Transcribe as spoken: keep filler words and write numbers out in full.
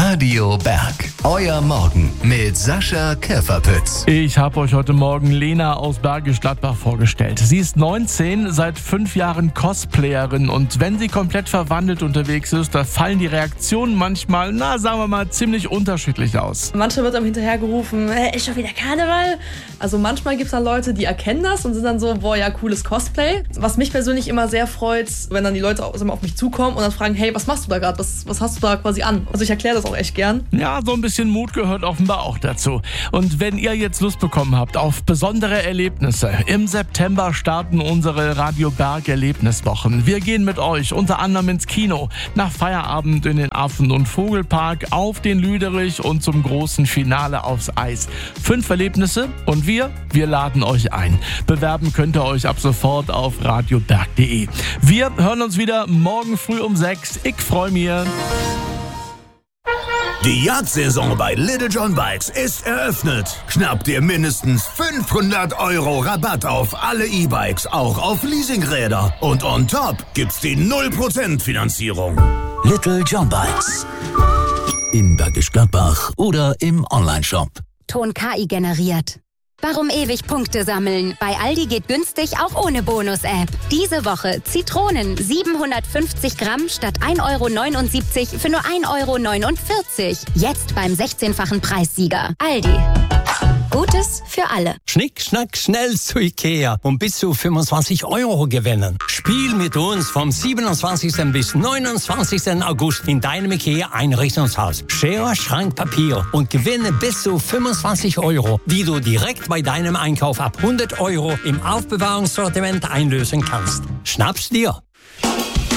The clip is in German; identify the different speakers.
Speaker 1: Radio Berg. Euer Morgen mit Sascha Käferpütz.
Speaker 2: Ich habe euch heute Morgen Lena aus Bergisch Gladbach vorgestellt. Sie ist neunzehn, seit fünf Jahren Cosplayerin und wenn sie komplett verwandelt unterwegs ist, da fallen die Reaktionen manchmal, na sagen wir mal, ziemlich unterschiedlich aus.
Speaker 3: Manchmal wird einem hinterhergerufen, hey, ist schon wieder Karneval? Also manchmal gibt es dann Leute, die erkennen das und sind dann so, boah, ja, cooles Cosplay. Was mich persönlich immer sehr freut, wenn dann die Leute auf mich zukommen und dann fragen, hey, was machst du da gerade? Was, was hast du da quasi an? Also ich erkläre das auch echt gern.
Speaker 2: Ja, so ein bisschen Mut gehört offenbar auch dazu. Und wenn ihr jetzt Lust bekommen habt auf besondere Erlebnisse, im September starten unsere Radio Berg Erlebniswochen. Wir gehen mit euch unter anderem ins Kino, nach Feierabend in den Affen- und Vogelpark, auf den Lüderich und zum großen Finale aufs Eis. Fünf Erlebnisse und wir, wir laden euch ein. Bewerben könnt ihr euch ab sofort auf radioberg punkt de. Wir hören uns wieder morgen früh um sechs. Ich freue mich.
Speaker 4: Die Jagdsaison bei Little John Bikes ist eröffnet. Schnapp dir mindestens fünfhundert Euro Rabatt auf alle E-Bikes, auch auf Leasingräder. Und on top gibt's die null Prozent Finanzierung.
Speaker 5: Little John Bikes. In Bergisch Gladbach oder im Onlineshop.
Speaker 6: Ton K I generiert. Warum ewig Punkte sammeln? Bei Aldi geht günstig auch ohne Bonus-App. Diese Woche Zitronen siebenhundertfünfzig Gramm statt ein Euro neunundsiebzig für nur ein Euro neunundvierzig. Jetzt beim sechzehnfachen Preissieger. Aldi. Gutes für alle.
Speaker 7: Schnick, schnack, schnell zu Ikea und bis zu fünfundzwanzig Euro gewinnen. Spiel mit uns vom siebenundzwanzigsten bis neunundzwanzigsten August in deinem Ikea-Einrichtungshaus. Schere, Schrank, Papier und gewinne bis zu fünfundzwanzig Euro, die du direkt bei deinem Einkauf ab hundert Euro im Aufbewahrungssortiment einlösen kannst. Schnapp's dir!